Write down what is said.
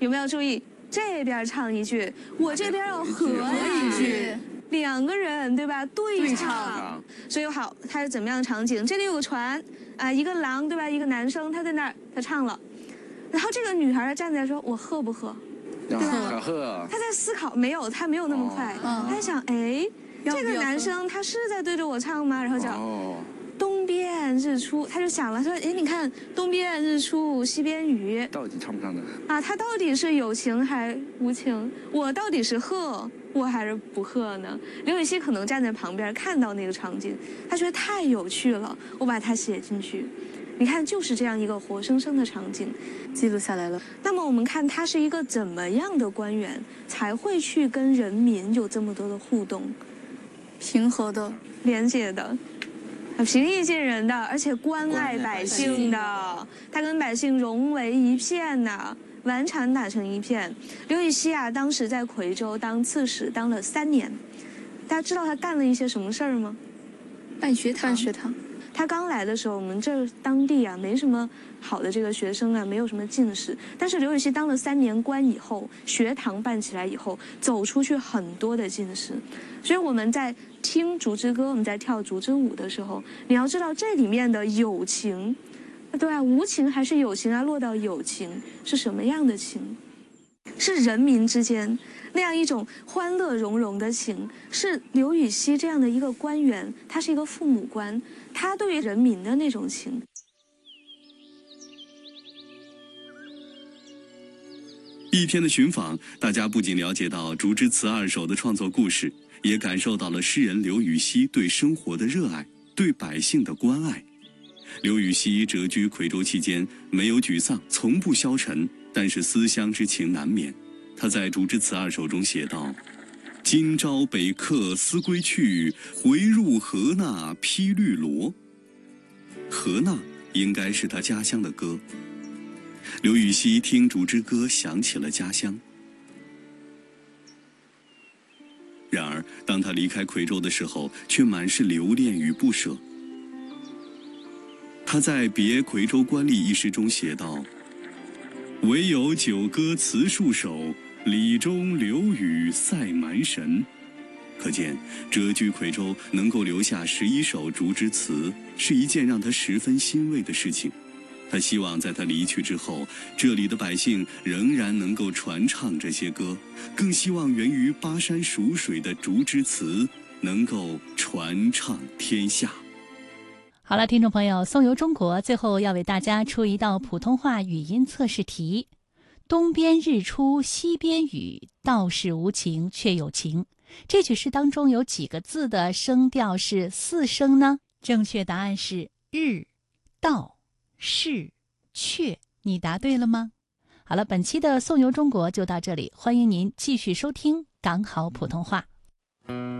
有没有注意？这边唱一句，我这边要合一句，两个人对吧？对唱。所以好，它是怎么样的场景？这里有个船啊，一个郎对吧？一个男生他在那儿，他唱了，然后这个女孩站在说，我喝不喝？对吧？ 喝。 他在思考，没有，他没有那么快，他在想，哎，这个男生他是在对着我唱吗？然后讲。东边日出，他就想了，说：“哎，你看东边日出西边雨， 到底唱不唱的啊？他到底是有情还无情？我到底是和我还是不和呢？”刘禹锡可能站在旁边看到那个场景，他觉得太有趣了，我把它写进去。你看，就是这样一个活生生的场景， 记录下来了。 那么我们看他是一个怎么样的官员，才会去跟人民有这么多的互动？ 平和的、 廉洁的。平易近人的，而且关爱百姓的，他跟百姓融为一片呐，顽缠打成一片。刘禹锡啊，当时在夔州当刺史，当了3年。大家知道他干了一些什么事儿吗？ 办学堂。 他刚来的时候，我们这当地啊没什么好的这个学生啊，没有什么进士。但是刘禹锡当了3年官以后，学堂办起来以后，走出去很多的进士。所以我们在听竹枝歌，我们在跳竹枝舞的时候，你要知道这里面的有情，对啊，无情还是有情啊？落到有情是什么样的情？是人民之间那样一种欢乐融融的情，是刘禹锡这样的一个官员，他是一个父母官，他对于人民的那种情。 一天的寻访，大家不仅了解到竹枝词2首的创作故事，也感受到了诗人刘禹锡对生活的热爱，对百姓的关爱。刘禹锡谪居夔州期间，没有沮丧，从不消沉，但是思乡之情难免。他在《竹枝词2首》中写道：“今朝北客思归去，回入河那披绿萝。”河那应该是他家乡的歌。刘禹锡听竹枝歌，想起了家乡。然而，当他离开夔州的时候，却满是留恋与不舍。他在《别夔州官吏》一诗中写道：“唯有九歌词数首，李中刘禹赛蛮神。”可见，谪居夔州能够留下11首竹枝词，是一件让他十分欣慰的事情。他希望在他离去之后，这里的百姓仍然能够传唱这些歌，更希望源于巴山蜀水的竹枝词能够传唱天下。 好了，听众朋友，颂游中国最后要为大家出一道普通话语音测试题：东边日出西边雨，道是无情却有情。这句诗当中有几个字的声调是4声呢？正确答案是日、道、是、阙。你答对了吗？好了，本期的颂游中国就到这里，欢迎您继续收听港好普通话。